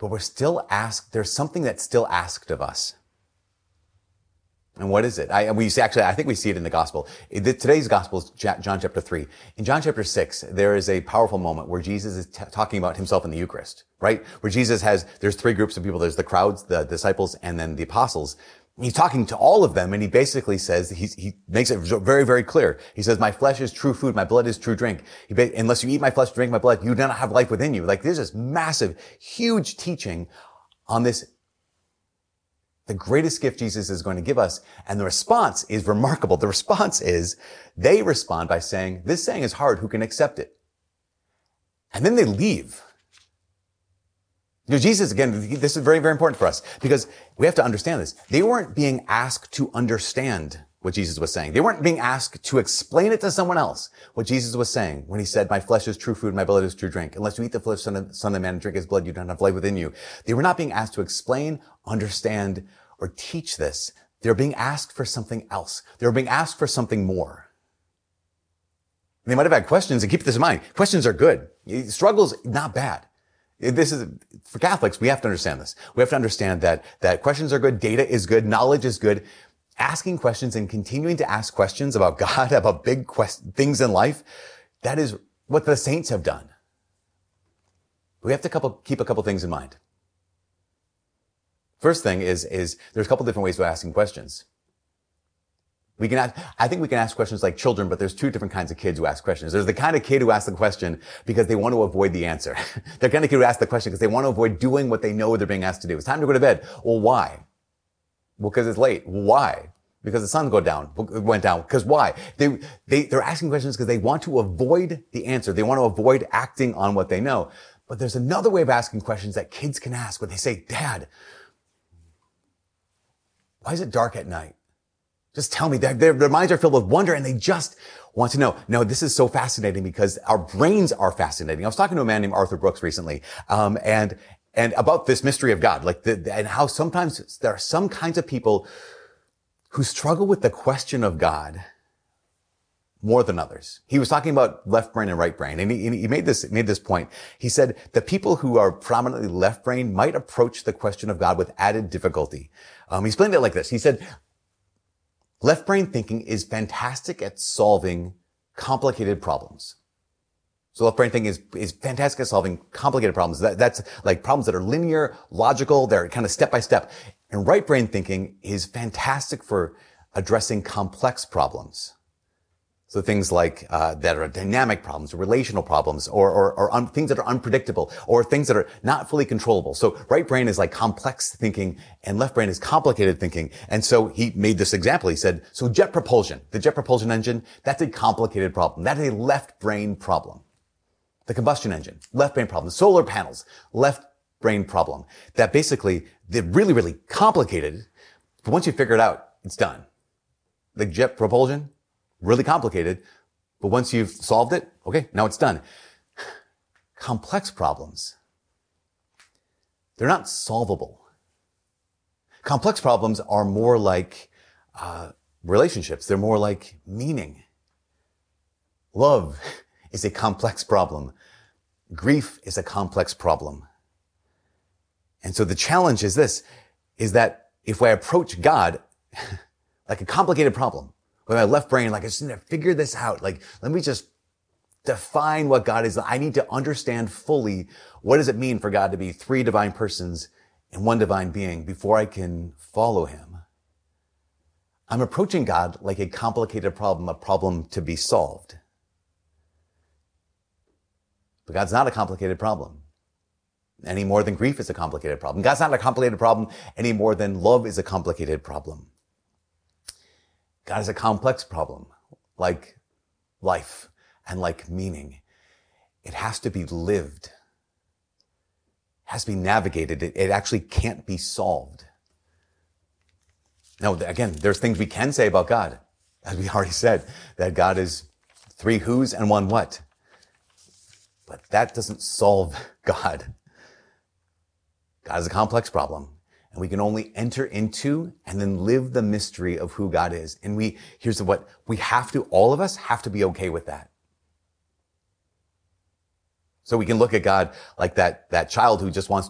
but we're still asked, there's something that's still asked of us. And what is it? I think we see it in the gospel. Today's gospel is John chapter 3. In John chapter 6, there is a powerful moment where Jesus is talking about himself in the Eucharist, right? Where there's three groups of people. There's the crowds, the disciples, and then the apostles. He's talking to all of them, and he basically says, he makes it very, very clear. He says, my flesh is true food, my blood is true drink. Unless you eat my flesh, drink my blood, you do not have life within you. Like, there's this massive, huge teaching on this, the greatest gift Jesus is going to give us. And the response is remarkable. The response is, they respond by saying, this saying is hard, who can accept it? And then they leave. You know, Jesus, again, this is very, very important for us because we have to understand this. They weren't being asked to understand what Jesus was saying. They weren't being asked to explain it to someone else, what Jesus was saying when he said, my flesh is true food, my blood is true drink. Unless you eat the flesh of the Son of Man and drink his blood, you don't have life within you. They were not being asked to explain, understand, or teach this. They're being asked for something else. They were being asked for something more. They might have had questions, and keep this in mind. Questions are good. Struggle's not bad. This is, for Catholics, we have to understand this. We have to understand that questions are good, data is good, knowledge is good. Asking questions and continuing to ask questions about God, about big things in life, that is what the saints have done. We have to keep a couple things in mind. First thing is there's a couple different ways of asking questions. I think we can ask questions like children, but there's two different kinds of kids who ask questions. There's the kind of kid who asks the question because they want to avoid the answer. The kind of kid who asks the question because they want to avoid doing what they know they're being asked to do. It's time to go to bed. Well, why? Well, because it's late. Why? Because the sun went down. Because why? They're asking questions because they want to avoid the answer. They want to avoid acting on what they know. But there's another way of asking questions that kids can ask when they say, Dad, why is it dark at night? Just tell me. Their minds are filled with wonder and they just want to know. Now, this is so fascinating because our brains are fascinating. I was talking to a man named Arthur Brooks recently, and about this mystery of God, and how sometimes there are some kinds of people who struggle with the question of God more than others. He was talking about left brain and right brain, and he made this point. He said the people who are prominently left brain might approach the question of God with added difficulty. He explained it like this. He said, left brain thinking is fantastic at solving complicated problems. So left brain thinking is fantastic at solving complicated problems. That's like problems that are linear, logical, they're kind of step by step. And right brain thinking is fantastic for addressing complex problems. So things like that are dynamic problems, relational problems, or things that are unpredictable, or things that are not fully controllable. So right brain is like complex thinking, and left brain is complicated thinking. And so he made this example. He said, so jet propulsion, the jet propulsion engine, that's a complicated problem. That is a left brain problem. The combustion engine, left brain problem. The solar panels, left brain problem. That basically, they're really, really complicated. But once you figure it out, it's done. The jet propulsion, really complicated, but once you've solved it, okay, now it's done. Complex problems, they're not solvable. Complex problems are more like relationships. They're more like meaning. Love is a complex problem. Grief is a complex problem. And so the challenge is this, is that if I approach God like a complicated problem, with my left brain, like I just need to figure this out. Like, let me just define what God is. I need to understand fully what does it mean for God to be three divine persons and one divine being before I can follow him. I'm approaching God like a complicated problem, a problem to be solved. But God's not a complicated problem any more than grief is a complicated problem. God's not a complicated problem any more than love is a complicated problem. God is a complex problem, like life and like meaning. It has to be lived. It has to be navigated. It actually can't be solved. Now, again, there's things we can say about God. As we already said, that God is three who's and one what. But that doesn't solve God. God is a complex problem. And we can only enter into and then live the mystery of who God is. And here's what we have to, all of us have to be okay with that. So we can look at God like that child who just wants